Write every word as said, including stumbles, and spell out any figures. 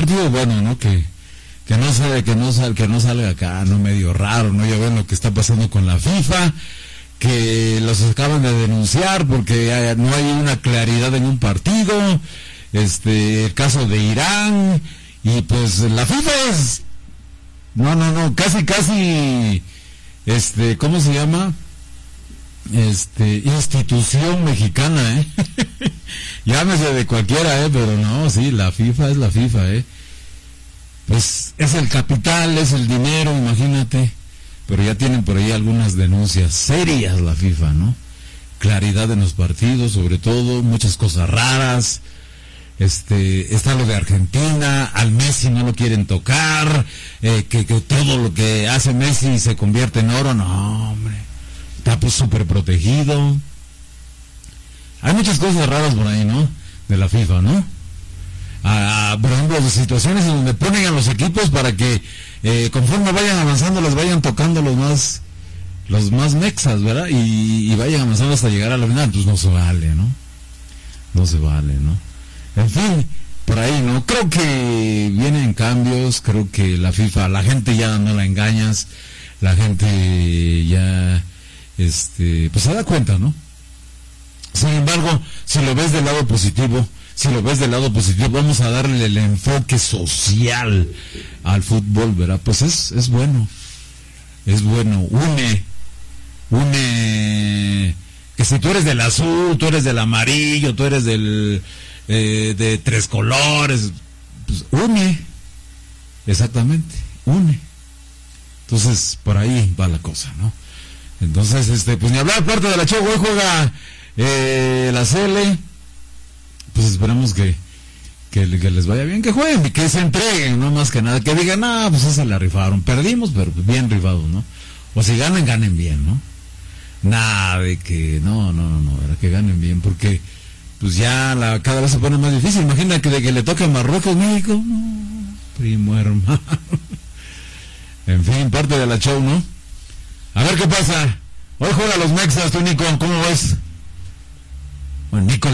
partido bueno, ¿no? Que, que no sabe, que no sal, que no salga acá, no medio raro, ¿no? Ya ven lo que está pasando con la FIFA, que los acaban de denunciar porque hay, no hay una claridad en un partido, este, el caso de Irán, y pues la FIFA es, no, no, no, casi, casi, este, ¿cómo se llama? Este, institución mexicana, ¿eh? Llámese de cualquiera, ¿eh? Pero no, sí, la FIFA es la FIFA, ¿eh? Pues es el capital, es el dinero, imagínate. Pero ya tienen por ahí algunas denuncias serias la FIFA, ¿no? Claridad en los partidos, sobre todo, muchas cosas raras. Este, está lo de Argentina, al Messi no lo quieren tocar, eh, que, que todo lo que hace Messi se convierte en oro, no, hombre. Está pues súper protegido. Hay muchas cosas raras por ahí, ¿no? De la FIFA, ¿no? Ah, por ejemplo, situaciones en donde ponen a los equipos para que eh, conforme vayan avanzando les vayan tocando los más los más mexas, ¿verdad? Y, y vayan avanzando hasta llegar a la final. Pues no se vale, ¿no? No se vale, ¿no? En fin, por ahí, ¿no? Creo que vienen cambios, creo que la FIFA, la gente ya no la engañas, la gente ya... este pues se da cuenta, ¿no? Sin embargo, si lo ves del lado positivo, si lo ves del lado positivo, vamos a darle el enfoque social al fútbol, ¿verdad? Pues es, es bueno, es bueno, une, une, que si tú eres del azul, tú eres del amarillo, tú eres del, eh, de tres colores, pues une, exactamente, une. Entonces, por ahí va la cosa, ¿no? Entonces, este, pues ni hablar, parte de la Chavo, hoy juega eh, la C L, pues esperemos que, que, que les vaya bien, que jueguen y que se entreguen, no más que nada, que digan, ah, pues esa la rifaron, perdimos, pero bien rifados, ¿no? O si ganan, ganen bien, ¿no? Nada de que, no, no, no, no, era que ganen bien, porque pues ya la, cada vez se pone más difícil. Imagina que de que le toque a Marruecos, México, no, primo hermano. En fin, parte de la show, ¿no? A ver qué pasa. Hoy juega los Mexas, tú, Nico, ¿cómo ves? Bueno, Nico